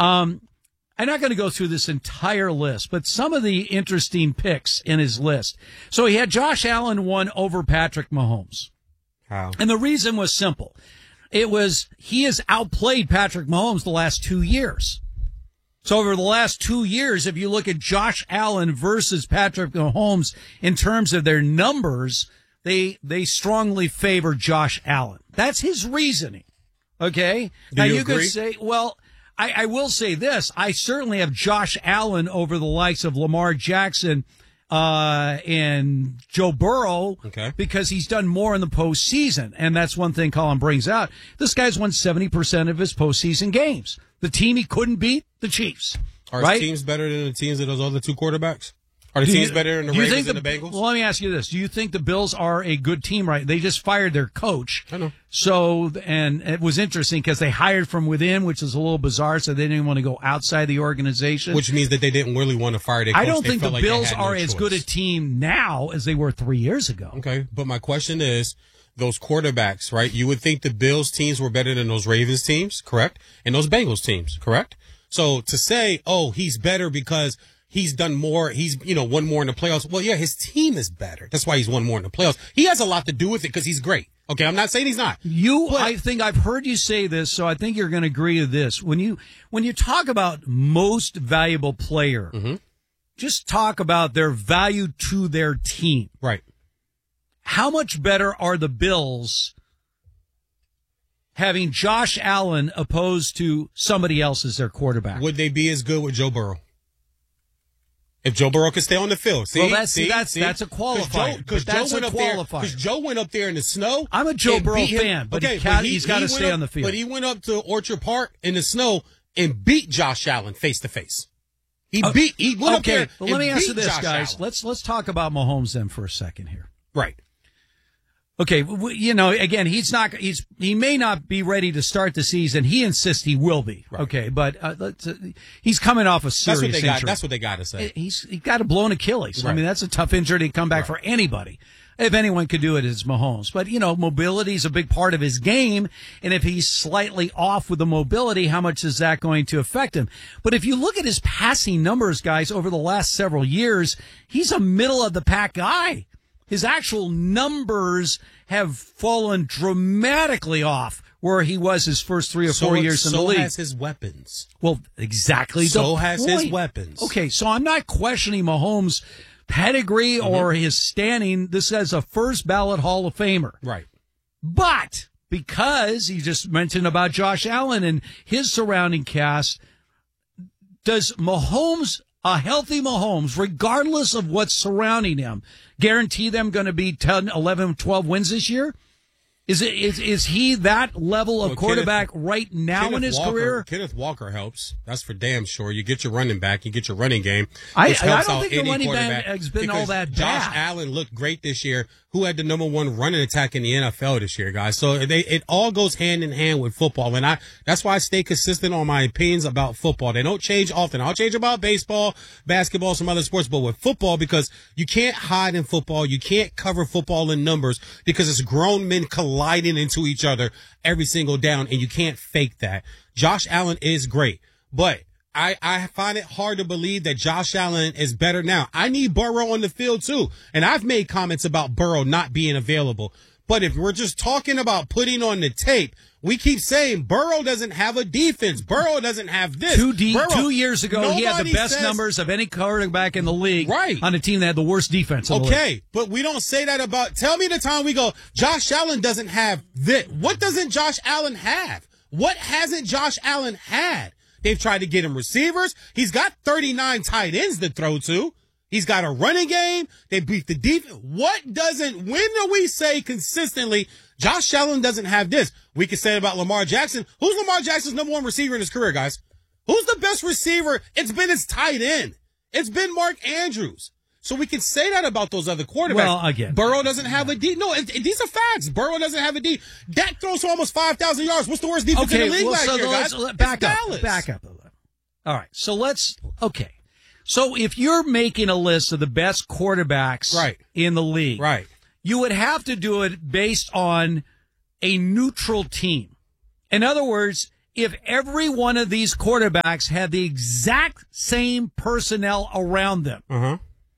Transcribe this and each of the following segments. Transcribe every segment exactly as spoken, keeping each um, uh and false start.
Um, I'm not going to go through this entire list, but some of the interesting picks in his list. So he had Josh Allen one over Patrick Mahomes. How? And the reason was simple. It was he has outplayed Patrick Mahomes the last two years. So over the last two years, if you look at Josh Allen versus Patrick Mahomes in terms of their numbers, they they strongly favor Josh Allen. That's his reasoning. Okay? Do now you you agree? could say, well, I, I will say this. I certainly have Josh Allen over the likes of Lamar Jackson uh, and Joe Burrow okay. because he's done more in the postseason. And that's one thing Colin brings out. This guy's won seventy percent of his postseason games. The team he couldn't beat, the Chiefs. Are right? his teams better than the teams of those other two quarterbacks? Are the Do teams you- better than the do you Ravens think and the Bengals? Well, let me ask you this. Do you think the Bills are a good team, right? They just fired their coach. I know. So, and it was interesting because they hired from within, which is a little bizarre, so they didn't want to go outside the organization. Which means that they didn't really want to fire their coach. I don't They think the felt like they Bills had no are as choice. good a team now as they were three years ago. Okay, but my question is, those quarterbacks, right? You would think the Bills teams were better than those Ravens teams, correct? And those Bengals teams, correct? So to say, oh, he's better because he's done more, he's, you know, won more in the playoffs. Well, yeah, his team is better. That's why he's won more in the playoffs. He has a lot to do with it because he's great. Okay, I'm not saying he's not. You, But- I think I've heard you say this, so I think you're going to agree to this. When you, when you talk about most valuable player, Mm-hmm. just talk about their value to their team. Right. How much better are the Bills having Josh Allen opposed to somebody else as their quarterback? Would they be as good with Joe Burrow? If Joe Burrow could stay on the field, see, Well, that's- see, that's- see? that's a qualifier, Because but Joe, that's a went up there. qualifier. Because Joe went up there in the snow. I'm a Joe and Burrow beat him. fan, but he okay, can't- but he's gotta went stay up- on the field. But he went up to Orchard Park in the snow and beat Josh Allen face to face. He Uh, beat. He went up okay, there. well, let and me ask you beat this, Josh guys. Allen. Let's let's talk about Mahomes then for a second here. Right. Okay, w- you know, again, he's not. He's he may not be ready to start the season. He insists he will be. Right. Okay, but uh, let's, uh, he's coming off a serious That's what they injury. got. That's what they got to say. He's he got a blown Achilles. I Right. mean, that's a tough injury to come back Right. for anybody. If anyone could do it, it's Mahomes. But, you know, mobility is a big part of his game. And if he's slightly off with the mobility, how much is that going to affect him? But if you look at his passing numbers, guys, over the last several years, he's a middle of the pack guy. His actual numbers have fallen dramatically off where he was his first three or so, four years in so the league. has his weapons. Well, exactly. So the has his point. weapons. Okay, so I'm not questioning Mahomes' pedigree Mm-hmm. or his standing. This is a first ballot Hall of Famer. Right. But because you just mentioned about Josh Allen and his surrounding cast, does Mahomes, a healthy Mahomes, regardless of what's surrounding him, guarantee them going to be ten, eleven, twelve wins this year? Is it is is he that level of Well, quarterback Kenneth- right now Kenneth in his Walker, career? Kenneth Walker helps. That's for damn sure. You get your running back, you get your running game. I- which I helps don't out think the any running back quarterback, has been because all that Josh bad. Allen looked great this year. Who had the number one running attack in the N F L this year, guys? So they, it all goes hand in hand with football, and I that's why I stay consistent on my opinions about football. They don't change often. I'll change about baseball, basketball, some other sports, but with football, because you can't hide in football, you can't cover football in numbers because it's grown men colliding into each other every single down, and you can't fake that. Josh Allen is great, but I, I find it hard to believe that Josh Allen is better now. I need Burrow on the field too. And I've made comments about Burrow not being available. But if we're just talking about putting on the tape, we keep saying Burrow doesn't have a defense. Burrow doesn't have this. Two, de- Burrow, two years ago, he had the nobody best says- numbers of any quarterback in the league Right. on a team that had the worst defense in the league. Okay, but we don't say that about. Tell me the time we go, Josh Allen doesn't have this. What doesn't Josh Allen have? What hasn't Josh Allen had? They've tried to get him receivers. He's got thirty-nine tight ends to throw to. He's got a running game. They beat the defense. What doesn't, when do we say consistently, Josh Allen doesn't have this? We can say it about Lamar Jackson. Who's Lamar Jackson's number one receiver in his career, guys? Who's the best receiver? It's been his tight end. It's been Mark Andrews. So we can say that about those other quarterbacks. Well, again. Burrow doesn't have a D. No, it, it, these are facts. Burrow doesn't have a D. Dak throws for almost five thousand yards. What's the worst defense Okay, in the league well, last so year, let's, guys? let- It's back up. Dallas. Back up a little. All right, so let's, okay. So if you're making a list of the best quarterbacks Right. in the league, Right. you would have to do it based on a neutral team. In other words, if every one of these quarterbacks had the exact same personnel around them. Uh-huh.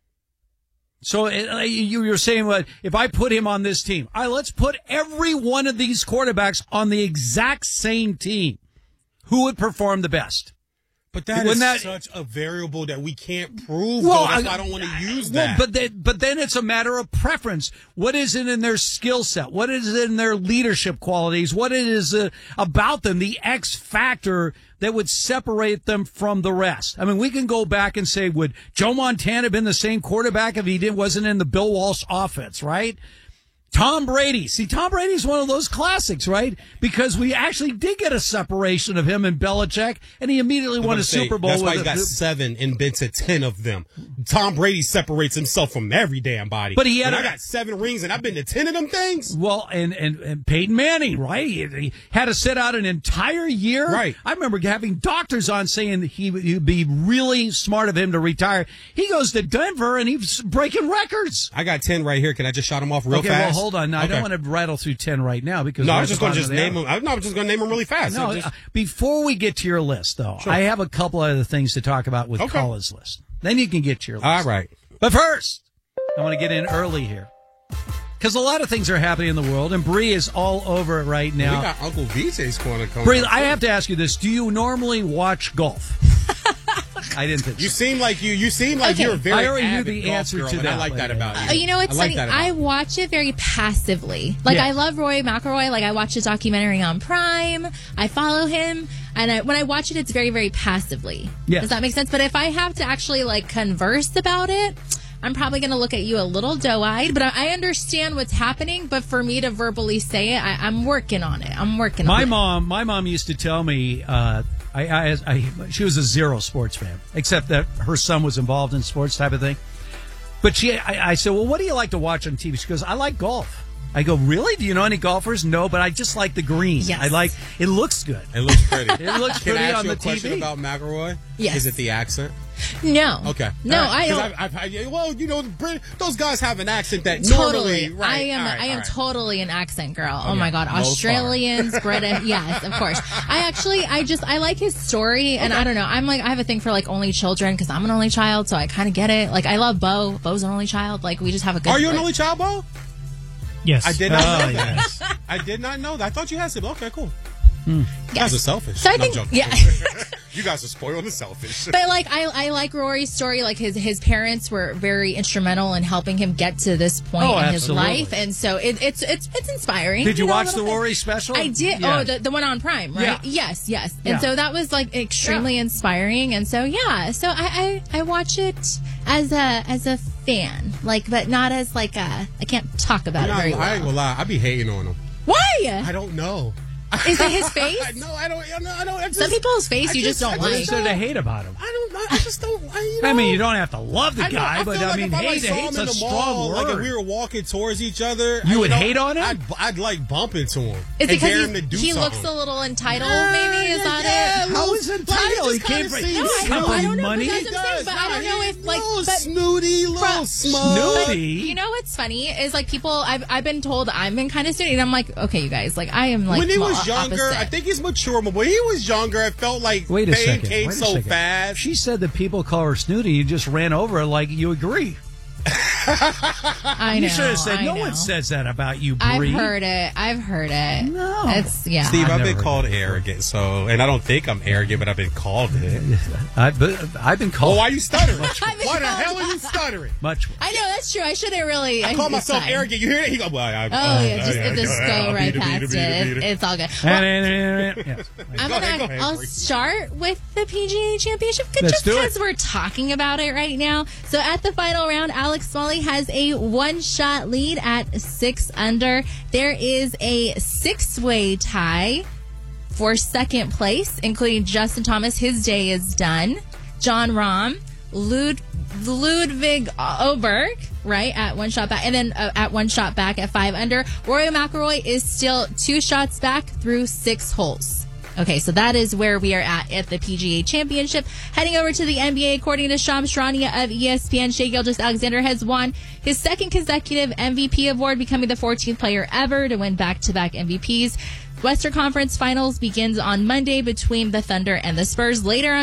So it, you, you're saying, well, if I put him on this team, all right, let's put every one of these quarterbacks on the exact same team. Who would perform the best? But that Wouldn't is that, such a variable that we can't prove. Well, though. That's I, why I don't want to use well, that. But then, but then it's a matter of preference. What is it in their skill set? What is it in their leadership qualities? What it is uh, about them, the X factor that would separate them from the rest? I mean, we can go back and say, would Joe Montana have been the same quarterback if he didn't, wasn't in the Bill Walsh offense, right? Tom Brady. See, Tom Brady's one of those classics, right? Because we actually did get a separation of him and Belichick, and he immediately won a say, Super Bowl. That's why with he got a, seven and been to ten of them. Tom Brady separates himself from every damn body. But he had and a, I got seven rings, and I've been to ten of them things. Well, and, and, and Peyton Manning, right? He, he had to sit out an entire year. Right. I remember having doctors on saying he would be really smart of him to retire. He goes to Denver, and he's breaking records. I got ten right here. Can I just shout them off real okay, fast? well, hold on. Now, okay. I don't want to rattle through ten right now because no, we're I at was just the going to bottom just of the name hour. them. No, I was just going to name them really fast. No, just, uh, before we get to your list, though, Sure. I have a couple other things to talk about with Okay. Colin's list. Then you can get to your list. all right. But first, I want to get in early here because a lot of things are happening in the world, and Bree is all over it right now. We got Uncle V J's corner coming. Bree, up, I too. have to ask you this: do you normally watch golf? I didn't think You so. seem like you. You seem like Okay. you're a very I already knew avid the golf answer girl, to and that, I like but that yeah. about you. Oh, you know what's I like funny? that about I you. watch it very passively. Like, Yeah. I love Rory McIlroy. Like, I watch a documentary on Prime. I follow him. And I, when I watch it, it's very, very passively. Yeah. Does that make sense? But if I have to actually, like, converse about it, I'm probably going to look at you a little doe-eyed. But I, I understand what's happening. But for me to verbally say it, I, I'm working on it. I'm working My on mom, my mom used to tell me, uh, I, I, I, she was a zero sports fan, except that her son was involved in sports type of thing. But she, I, I said, well, what do you like to watch on T V? She goes, I like golf. I go, really? Do you know any golfers? No, but I just like the green. Yes. I like, it looks good. It looks pretty. It looks Can pretty I ask on you the a question T V. about McElroy? Yes. Is it the accent? it. No. Okay. No, All right. I 'Cause don't. I've, I've, I, well, you know, Brit- those guys have an accent that Totally. normally. Right. I am All right, I am all right. totally an accent girl. Oh Okay. my god. No Australians, British, yes, of course. I actually I just I like his story and Okay. I don't know. I'm like I have a thing for like only children cuz I'm an only child, so I kind of get it. Like I love Bo. Bo's an only child. Like we just have a good Are you an like- only child, Bo? Yes. I did not Oh, know that. yes. I did not know that. I thought you had siblings. Okay, cool. Hmm. You guys are selfish. So I No, I'm think joking. yeah. You guys are spoiled and selfish. But like I, I like Rory's story. Like his his parents were very instrumental in helping him get to this point Oh, in his absolutely. life, and so it, it's it's it's inspiring. Did you know, a watch the little bit. Rory special? I did. Yeah. Oh, the, the one on Prime, right? Yeah. Yes, yes. Yeah. And so that was like extremely inspiring. And so yeah, so I, I I watch it as a as a fan, like, but not as like a. I can't talk about I'm it not- very I ain't well. gonna lie. I be hating on him. Why? I don't know. Is it his face? no, I don't. I don't. I don't I just, Some people's face I you just, don't I What like. is there to hate about him? I don't. I just don't. I, you know, I mean, you don't have to love the I know, guy, I but feel I like mean, if I, like, hate, saw him hate's in a the strong mall, word. Like if we were walking towards each other, You I- would know, hate on him? I'd, I'd like bump into him. Is it and dare because him to do he, he looks something. a little entitled? Maybe is that it? How is it entitled? He just came kinda from seems- No, I come don't- from I don't know, money. but that's what I'm saying, but I don't know if, like, little but- snooty, little Bro- smug. Snooty? You know what's funny is like people I've I've been told I've been kind of snooty, and I'm like, okay, you guys, like I am like When he well, was younger, opposite. I think he's mature, but when he was younger, I felt like Wait a fame second. came Wait a so second. fast. She said that people call her snooty. You just ran over her like you agree. I know. You should have said, I no know. one says that about you, I've Bree. heard it. I've heard it. No. It's yeah. Steve, I've I've, never been heard called arrogant, so and I don't think I'm arrogant, but I've been called it. I've been, I've been Oh, called why are you stuttering? I've been Why the called- hell are you stuttering? much. I know that's true. I shouldn't really. I call it's myself fine. arrogant. You hear that? He go, well, I, Oh yeah, just, yeah, just yeah, go yeah, right beat it, past beat it. it, beat it, beat it. It's all good. Yes. I'm Go gonna. ahead, go ahead, I'll Bree. start with the P G A Championship Let's just do it. because we're talking about it right now. So at the final round, Alex Smalley has a one-shot lead at six under. There is a six-way tie for second place, including Justin Thomas. His day is done. John Rahm, Lud- Ludwig Oberg, right, at one shot back, and then uh, at one shot back at five under. Rory McIlroy is still two shots back through six holes. Okay, so that is where we are at at the P G A Championship. Heading over to the N B A, according to Shams Charania of E S P N, Shai Gilgeous-Alexander has won his second consecutive M V P award, becoming the fourteenth player ever to win back-to-back M V Ps. Western Conference Finals begins on Monday between the Thunder and the Spurs. Later on